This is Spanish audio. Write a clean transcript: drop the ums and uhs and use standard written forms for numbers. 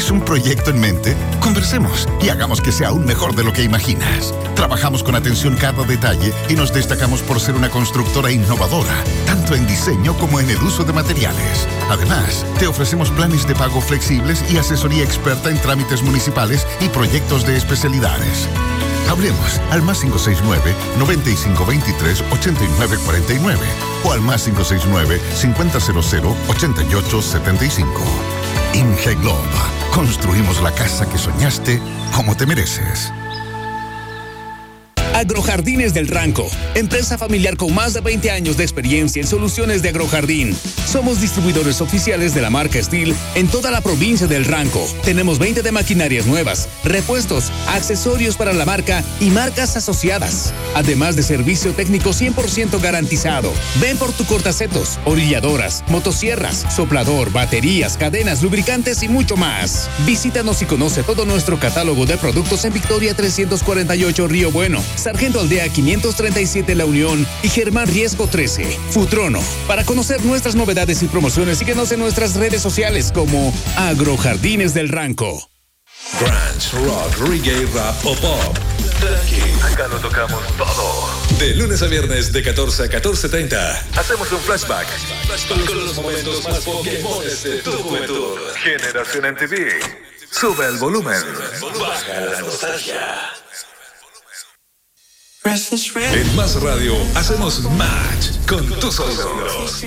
¿Tienes un proyecto en mente? Conversemos y hagamos que sea aún mejor de lo que imaginas. Trabajamos con atención cada detalle y nos destacamos por ser una constructora innovadora, tanto en diseño como en el uso de materiales. Además, te ofrecemos planes de pago flexibles y asesoría experta en trámites municipales y proyectos de especialidades. Hablemos al más 569-9523-8949 o al más 569-5000-8875. Ingeglob. Construimos la casa que soñaste como te mereces. Agrojardines del Ranco, empresa familiar con más de 20 años de experiencia en soluciones de agrojardín. Somos distribuidores oficiales de la marca Steel en toda la provincia del Ranco. Tenemos 20 de maquinarias nuevas, repuestos, accesorios para la marca y marcas asociadas. Además de servicio técnico 100% garantizado. Ven por tu cortacetos, orilladoras, motosierras, soplador, baterías, cadenas, lubricantes y mucho más. Visítanos y conoce todo nuestro catálogo de productos en Victoria 348 Río Bueno, Sargento Aldea 537 La Unión y Germán Riesgo 13, Futrono. Para conocer nuestras novedades y promociones, síguenos en nuestras redes sociales como Agrojardines del Ranco. Grunge, rock, reggae, rap o pop. Tranqui, acá lo tocamos todo. De lunes a viernes de 14 a 14:30. Hacemos un flashback con los momentos más Pokémones de tu juventud. Generación MTV. Sube el volumen. Baja la nostalgia. En Más Radio hacemos match con tus oídos.